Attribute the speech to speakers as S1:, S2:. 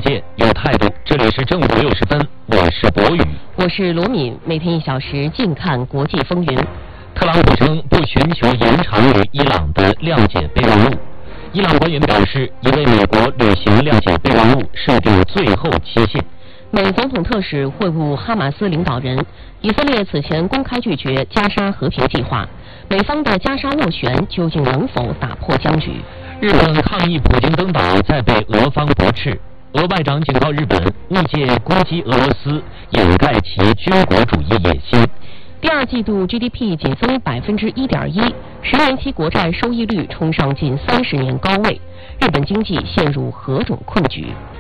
S1: 界，有态度。这里是正午60分，我是博宇，
S2: 我是罗敏。每天1小时，静看国际风云。
S1: 特朗普称不寻求延长与伊朗的谅解备忘录。伊朗官员表示，已为美国履行谅解备忘录设定最后期限。
S2: 美总统特使会晤哈马斯领导人。以色列此前公开拒绝加沙和平计划。美方的加沙斡旋究竟能否打破僵局？
S1: 日本抗议普京登岛再被俄方驳斥。俄外长警告日本，密切攻击俄罗斯，掩盖其军国主义野心。
S2: 第二季度 GDP 仅增1.1%，10年期国债收益率冲上近30年高位。日本经济陷入何种困局？